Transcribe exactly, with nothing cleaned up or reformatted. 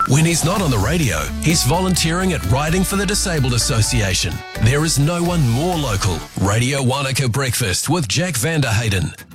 When he's not on the radio, he's volunteering at Riding for the Disabled Association. There is no one more local. Radio Wanaka Breakfast with Jack Vanderhayden.